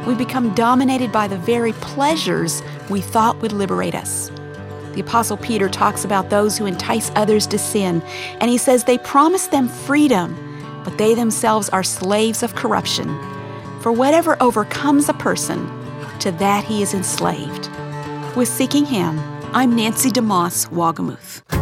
We become dominated by the very pleasures we thought would liberate us. The Apostle Peter talks about those who entice others to sin, and he says they promise them freedom, but they themselves are slaves of corruption. For whatever overcomes a person, to that he is enslaved. With Seeking Him, I'm Nancy DeMoss Wagamuth.